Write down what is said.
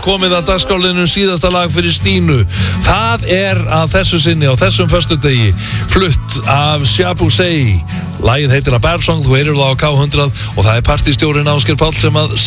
komið að dagskrálinu síðasta lag fyrir Stínu. Það að þessu sinni á þessum föstudegi flutt af Shabu Say. Lagið heitir A Bear Song, þú heyrir það á K100 og það partistjórinn Ásgeir Páll sem að